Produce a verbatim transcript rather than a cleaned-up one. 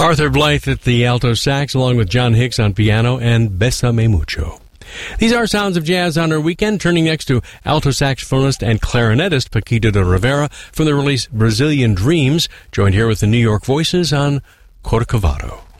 Arthur Blythe at the alto sax, along with John Hicks on piano, and Bésame Mucho. These are Sounds of Jazz on our weekend, turning next to alto saxophonist and clarinetist Paquito de Rivera from the release Brazilian Dreams, joined here with the New York Voices on Corcovado.